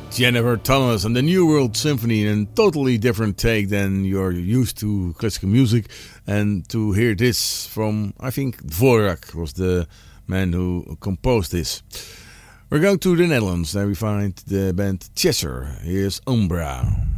Jennifer Thomas and the New World Symphony, a totally different take than you're used to classical music. And to hear this from, I think Dvorak was the man who composed this. We're going to the Netherlands, and we find the band Chesser. Here's Umbra.